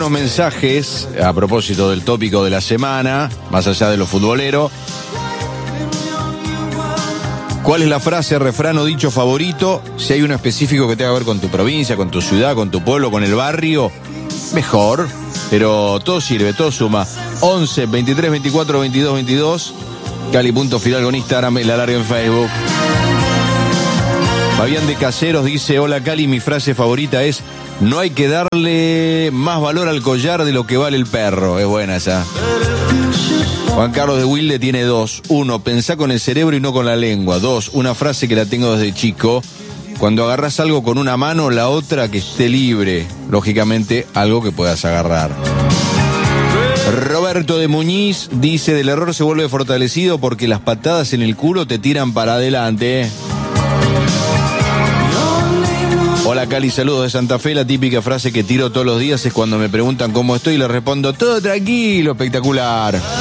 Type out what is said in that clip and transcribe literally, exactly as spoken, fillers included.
buenos mensajes a propósito del tópico de la semana, más allá de lo futbolero. ¿Cuál es la frase, refrán o dicho favorito? Si hay uno específico que tenga que ver con tu provincia, con tu ciudad, con tu pueblo, con el barrio, mejor. Pero todo sirve, todo suma. once, veintitrés, veinticuatro, veintidós, veintidós. Cali.Fidalgo en Instagram y La Larga en Facebook. Fabián de Caseros dice: hola Cali, mi frase favorita es: no hay que darle más valor al collar de lo que vale el perro. Es buena esa. Juan Carlos de Wilde tiene dos. Uno, pensá con el cerebro y no con la lengua. Dos, una frase que la tengo desde chico: cuando agarrás algo con una mano, la otra que esté libre. Lógicamente, algo que puedas agarrar. Roberto de Muñiz dice: del error se vuelve fortalecido porque las patadas en el culo te tiran para adelante. Hola Cali, saludos de Santa Fe. La típica frase que tiro todos los días es cuando me preguntan cómo estoy y les respondo: todo tranquilo, espectacular.